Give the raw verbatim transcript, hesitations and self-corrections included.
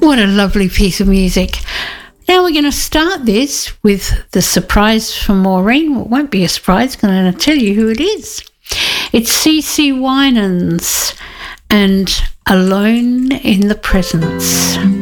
What a lovely piece of music. Now we're going to start this with the surprise from Maureen. Well, it won't be a surprise because I'm going to tell you who it is. It's C C Winans and Alone in the Presence.